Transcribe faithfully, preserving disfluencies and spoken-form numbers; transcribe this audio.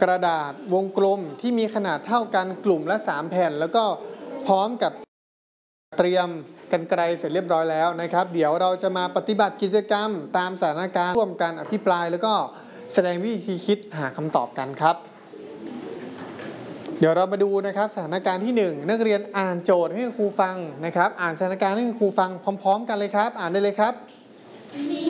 กระดาษวงกลมที่มีขนาดเท่ากันกลุ่มละสามแผ่นแล้วก็พร้อมกับเตรียมกรรไกรเสร็จเรียบร้อยแล้วนะครับเดี๋ยวเราจะมาปฏิบัติกิจกรรมตามสถานการณ์ร่วมกันอภิปรายแล้วก็แสดงวิธีคิดหาคำตอบกันครับเดี๋ยวเรามาดูนะครับสถานการณ์ที่หนึ่งนักเรียนอ่านโจทย์ให้ครูฟังนะครับอ่านสถานการณ์ให้ครูฟังพร้อมๆกันเลยครับอ่านได้เลยครับ